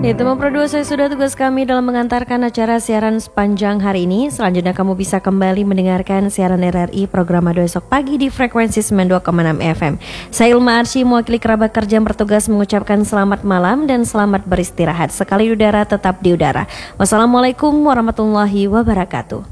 Ya, teman Pro 2, saya sudah tugas kami dalam mengantarkan acara siaran sepanjang hari ini. Selanjutnya kamu bisa kembali mendengarkan siaran RRI program Ado esok pagi di frekuensi 92,6 FM. Saya Ilma Arsy, mewakili kerabat kerja yang bertugas mengucapkan selamat malam dan selamat beristirahat. Sekali udara tetap di udara. Wassalamualaikum warahmatullahi wabarakatuh.